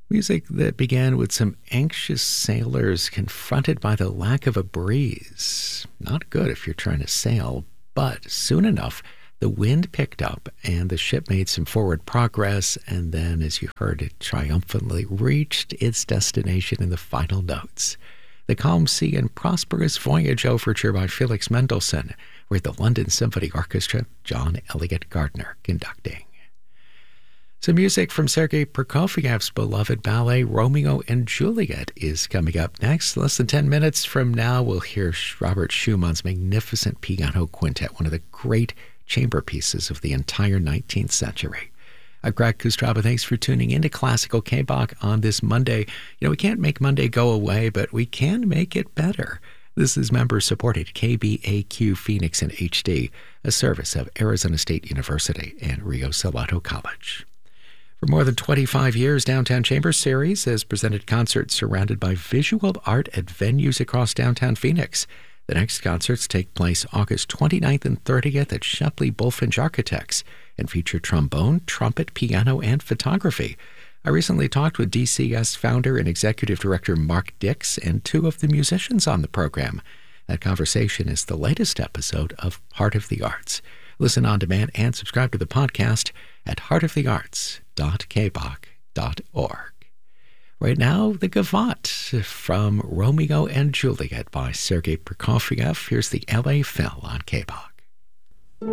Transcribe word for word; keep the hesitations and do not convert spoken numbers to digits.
Music that began with some anxious sailors confronted by the lack of a breeze. Not good if you're trying to sail, but soon enough, the wind picked up and the ship made some forward progress, and then, as you heard, it triumphantly reached its destination in the final notes. The Calm Sea and Prosperous Voyage Overture by Felix Mendelssohn, with the London Symphony Orchestra, John Elliott Gardner conducting. Some music from Sergei Prokofiev's beloved ballet Romeo and Juliet is coming up next. Less than ten minutes from now, we'll hear Robert Schumann's magnificent piano quintet, one of the great chamber pieces of the entire nineteenth century. I'm Greg Kustraba. Thanks for tuning into Classical K-Bach on this Monday. You know, we can't make Monday go away, but we can make it better. This is member-supported K B A Q Phoenix in H D, a service of Arizona State University and Rio Salado College. For more than twenty-five years, Downtown Chamber Series has presented concerts surrounded by visual art at venues across downtown Phoenix. The next concerts take place August twenty-ninth and thirtieth at Shepley Bulfinch Architects and feature trombone, trumpet, piano, and photography. I recently talked with D C S founder and executive director Mark Dix and two of the musicians on the program. That conversation is the latest episode of Heart of the Arts. Listen on demand and subscribe to the podcast at heart of the arts dot k bach dot org. Right now, the Gavotte from Romeo and Juliet by Sergei Prokofiev. Here's the L A Phil on K-Bach.